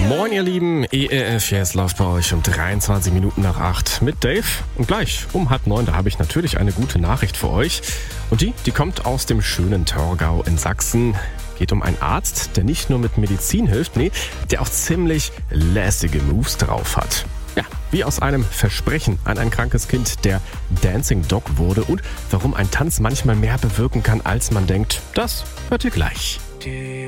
Moin ihr Lieben, ERF, hier ist läuft bei euch um 23 Minuten nach 8 mit Dave. Und gleich um 8:30, da habe ich natürlich eine gute Nachricht für euch. Und die kommt aus dem schönen Torgau in Sachsen. Geht um einen Arzt, der nicht nur mit Medizin hilft, der auch ziemlich lässige Moves drauf hat. Ja, wie aus einem Versprechen an ein krankes Kind, der Dancing Dog wurde, und warum ein Tanz manchmal mehr bewirken kann, als man denkt, das hört ihr gleich.